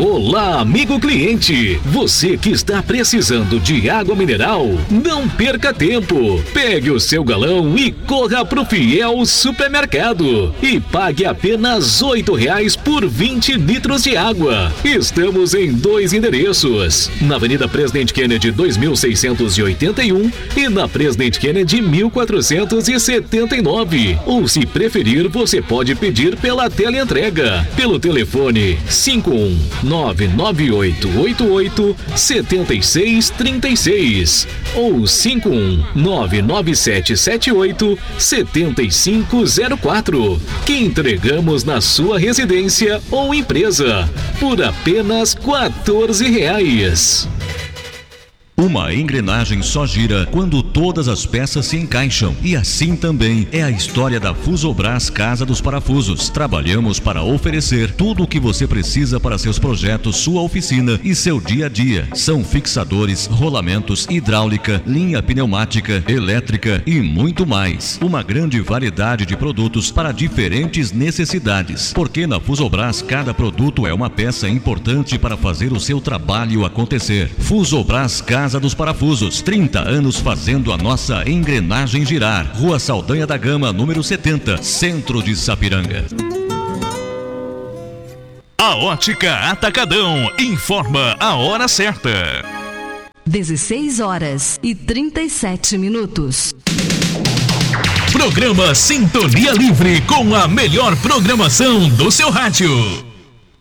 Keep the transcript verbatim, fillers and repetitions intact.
Olá, amigo cliente! Você que está precisando de água mineral, não perca tempo! Pegue o seu galão e corra pro Fiel Supermercado e pague apenas oito reais por vinte litros de água. Estamos em dois endereços, na Avenida Presidente Kennedy dois mil seiscentos e oitenta e um e na Presidente Kennedy mil quatrocentos e setenta e nove. Ou se preferir, você pode pedir pela teleentrega, pelo telefone cinco um nove nove oito oito oito sete seis três seis ou cinco um nove nove sete sete oito sete cinco zero quatro, que entregamos na sua residência ou empresa por apenas quatorze reais. Uma engrenagem só gira quando todas as peças se encaixam. E assim também é a história da Fusobras Casa dos Parafusos. Trabalhamos para oferecer tudo o que você precisa para seus projetos, sua oficina e seu dia a dia. São fixadores, rolamentos, hidráulica, linha pneumática, elétrica e muito mais. Uma grande variedade de produtos para diferentes necessidades. Porque na Fusobras cada produto é uma peça importante para fazer o seu trabalho acontecer. Fusobras Casa dos Parafusos, trinta anos fazendo a nossa engrenagem girar. Rua Saldanha da Gama, número setenta, Centro de Sapiranga. A Ótica Atacadão informa a hora certa. dezesseis horas e trinta e sete minutos. Programa Sintonia Livre com a melhor programação do seu rádio.